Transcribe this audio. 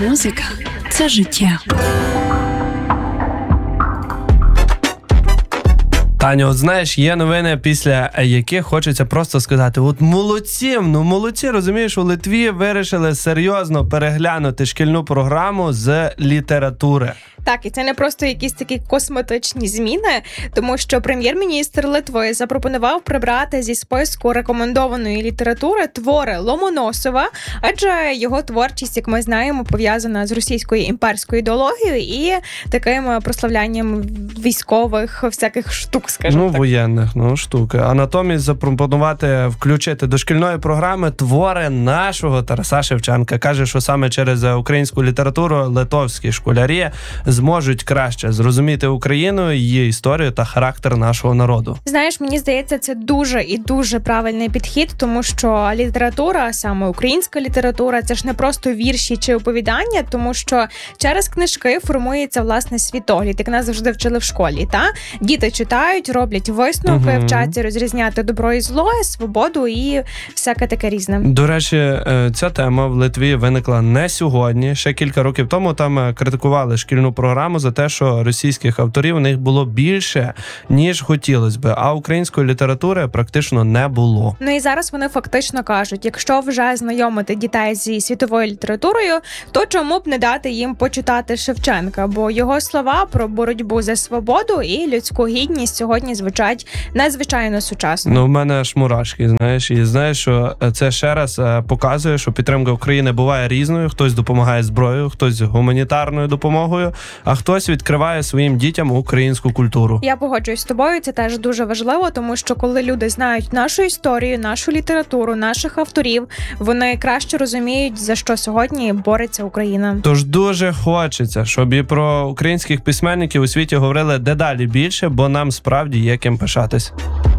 Музика – це життя. Таню, от знаєш, є новини, після яких хочеться просто сказати, от молодці, розумієш, у Литві вирішили серйозно переглянути шкільну програму з літератури. Так, і це не просто якісь такі косметичні зміни, тому що прем'єр-міністр Литви запропонував прибрати зі списку рекомендованої літератури твори Ломоносова, адже його творчість, як ми знаємо, пов'язана з російською імперською ідеологією і таким прославлянням військових всяких штук, скажімо так. Воєнних, штуки. А натомість запропонувати включити до шкільної програми твори нашого Тараса Шевченка. Каже, що саме через українську літературу литовські школярі зможуть краще зрозуміти Україну, її історію та характер нашого народу. Знаєш, мені здається, це дуже і дуже правильний підхід, тому що література, саме українська література, це ж не просто вірші чи оповідання, тому що через книжки формується, власне, світогляд, як нас завжди вчили в школі, та? Діти читають, роблять висновки, вчаться розрізняти добро і зло, свободу і всяке таке різне. До речі, ця тема в Литві виникла не сьогодні. Ще кілька років тому там критикували шкільну програму за те, що російських авторів у них було більше, ніж хотілося би, а української літератури практично не було. Ну і зараз вони фактично кажуть, якщо вже знайомити дітей зі світовою літературою, то чому б не дати їм почитати Шевченка, бо його слова про боротьбу за свободу і людську гідність сьогодні звучать надзвичайно сучасно. В мене аж мурашки, знаєш, і знаєш, що це ще раз показує, що підтримка України буває різною, хтось допомагає зброєю, хтось гуманітарною допомогою, а хтось відкриває своїм дітям українську культуру. Я погоджуюсь з тобою, це теж дуже важливо, тому що коли люди знають нашу історію, нашу літературу, наших авторів, вони краще розуміють, за що сьогодні бореться Україна. Тож дуже хочеться, щоб і про українських письменників у світі говорили дедалі більше, бо нам справді є ким пишатись.